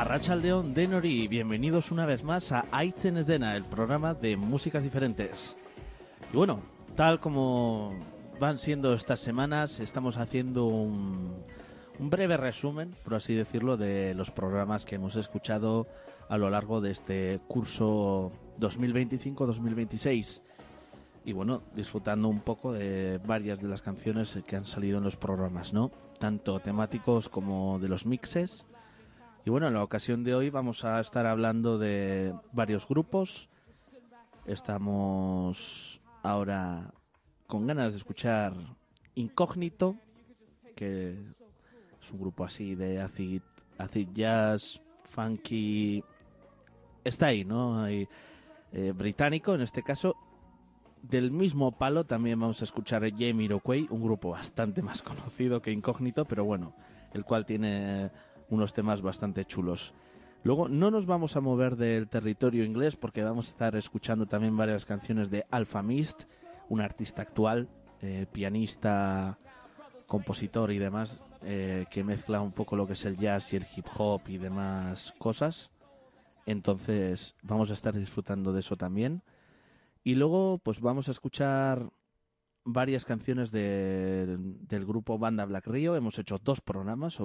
Arratsaldeon denori, bienvenidos una vez más a Aitzen ez dena, el programa de músicas diferentes. Y bueno, tal como van siendo estas semanas, estamos haciendo un breve resumen, por así decirlo, de los programas que hemos escuchado a lo largo de este curso 2025-2026. Y bueno, disfrutando un poco de varias de las canciones que han salido en los programas, ¿no? Tanto temáticos como de los mixes. Y bueno, en la ocasión de hoy vamos a estar hablando de varios grupos. Estamos ahora con ganas de escuchar Incógnito, que es un grupo así de acid jazz, funky. Está ahí, ¿no? Ahí, británico en este caso. Del mismo palo también vamos a escuchar a Jamiroquai, un grupo bastante más conocido que Incógnito, pero bueno, el cual tiene unos temas bastante chulos. Luego no nos vamos a mover del territorio inglés porque vamos a estar escuchando también varias canciones de Alfa Mist, un artista actual, pianista, compositor y demás, que mezcla un poco lo que es el jazz y el hip hop y demás cosas. Entonces vamos a estar disfrutando de eso también. Y luego pues vamos a escuchar varias canciones del grupo Banda Black Rio. Hemos hecho 2 programas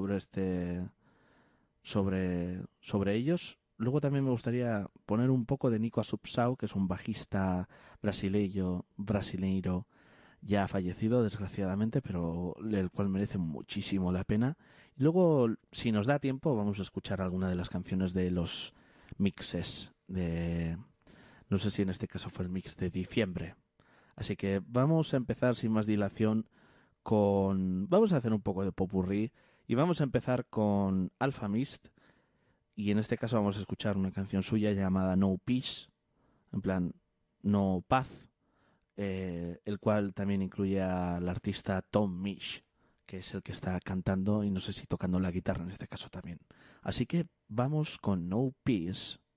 sobre ellos. Luego también me gustaría poner un poco de Nico Assunção, que es un bajista brasileiro ya fallecido desgraciadamente, pero el cual merece muchísimo la pena. Y luego, si nos da tiempo, vamos a escuchar alguna de las canciones de los mixes de... No sé si en este caso fue el mix de diciembre. Así que vamos a empezar sin más dilación vamos a hacer un poco de popurrí y vamos a empezar con Alfa Mist. Y en este caso vamos a escuchar una canción suya llamada No Peace, en plan No Paz, el cual también incluye al artista Tom Misch, que es el que está cantando y no sé si tocando la guitarra en este caso también. Así que vamos con No Peace.